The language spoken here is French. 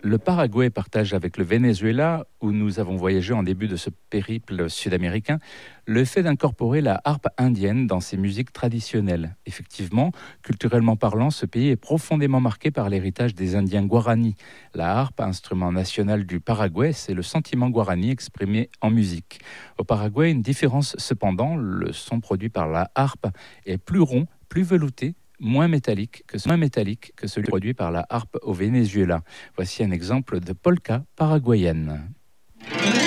Le Paraguay partage avec le Venezuela, où nous avons voyagé en début de ce périple sud-américain, le fait d'incorporer la harpe indienne dans ses musiques traditionnelles. Effectivement, culturellement parlant, ce pays est profondément marqué par l'héritage des Indiens Guarani. La harpe, instrument national du Paraguay, c'est le sentiment guarani exprimé en musique. Au Paraguay, une différence cependant, le son produit par la harpe est plus rond, plus velouté, moins métallique que celui produit par la harpe au Venezuela. Voici un exemple de polka paraguayenne.